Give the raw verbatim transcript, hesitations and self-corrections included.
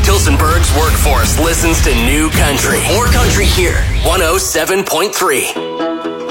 Tillsonburg's workforce listens to New Country. More country here. one oh seven point three.